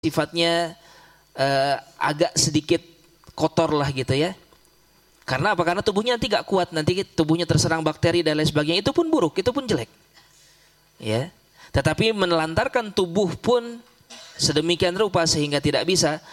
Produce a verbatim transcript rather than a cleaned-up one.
sifatnya uh, agak sedikit kotor lah gitu ya. Karena apa? Karena tubuhnya nanti gak kuat, nanti tubuhnya terserang bakteri dan lain sebagainya, itu pun buruk, itu pun jelek. Ya. Tetapi menelantarkan tubuh pun sedemikian rupa sehingga tidak bisa